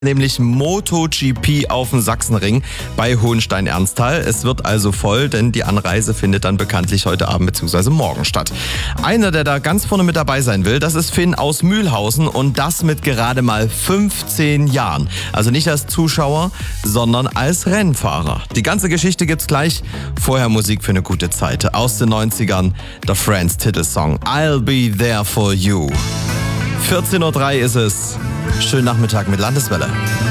nämlich MotoGP auf dem Sachsenring bei Hohenstein-Ernsthal. Es wird also voll, denn die Anreise findet dann bekanntlich heute Abend bzw. morgen statt. Einer, der da ganz vorne mit dabei sein will, das ist Finn aus Mühlhausen und das mit gerade mal 15 Jahren. Also nicht als Zuschauer, sondern als Rennfahrer. Die ganze Geschichte gibt's gleich. Vorher Musik für eine gute Zeit. Aus den 90ern, der Friends Titelsong I'll Be There For You. 14.03 Uhr ist es. Schönen Nachmittag mit Landeswelle.